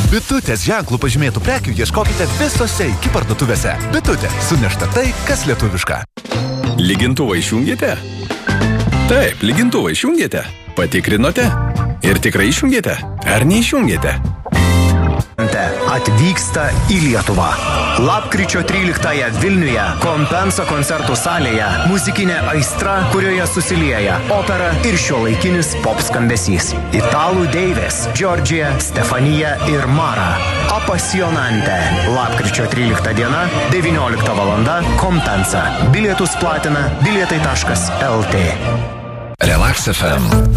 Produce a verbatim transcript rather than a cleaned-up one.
Bitutės ženklų pažymėtų prekių ieškokite visose iki parduotuvėse. Bitutė, sunešta tai, kas lietuviška. Lygintuvą išjungėte? Taip, lygintuvą išjungėte. Patikrinote? Ir tikrai išjungėte? Ar neišjungėte? Atvyksta į Lietuvą. Lapkričio tryliktąją Vilniuje Kompensa koncertų salėje muzikinė aistra, kurioje susilieja opera ir šiuolaikinis pop skambesys. Italų deivės Giorgia, Stefanija ir Mara. Apasionante. Lapkričio trylikta diena, devyniolikta valanda, Kompensa. Bilietus platina bilietai taškas el tė. Relax F M.